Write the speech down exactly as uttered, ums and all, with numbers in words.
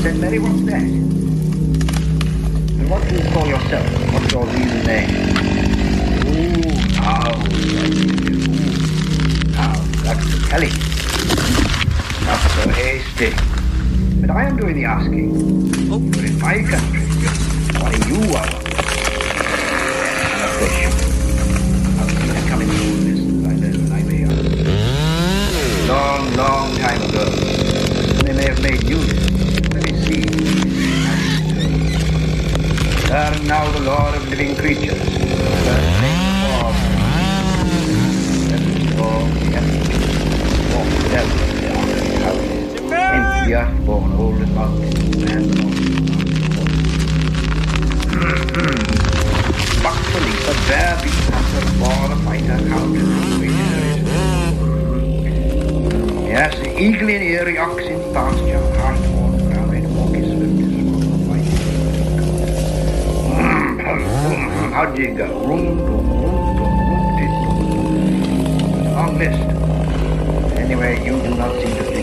said, Mary, what's that? And what do you call yourself? What's your real name? Ooh, now, ooh, now, that's the telling. Not so hasty. But I am doing the asking. Oh. You're in my country. Why you are an official. I've seen it coming through this, I know, and I may ask. Long, long time ago. They may have made use. Let me see. Learn now the law of living creatures. Learn things for all the enemies. Walk the devil in the ark of the house. Empty the earth born, old and mountain, and but police are there because of war, a fighter, counter, yes, the eagle in eerie ox in pasture, heart worn, brown red walk is swift as one white. How do you go? Room, room, room, room, room, long list. Anyway, you do not seem to think